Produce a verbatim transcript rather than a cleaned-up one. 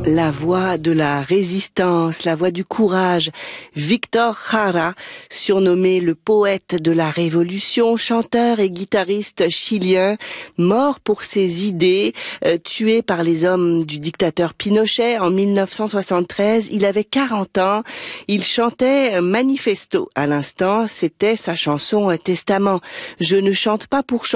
La voix de la résistance, la voix du courage. Victor Jara, surnommé le poète de la révolution, chanteur et guitariste chilien, mort pour ses idées, euh, tué par les hommes du dictateur Pinochet en mille neuf cent soixante-treize. Il avait quarante ans. Il chantait Manifesto. À l'instant, c'était sa chanson Testament. Je ne chante pas pour chanter.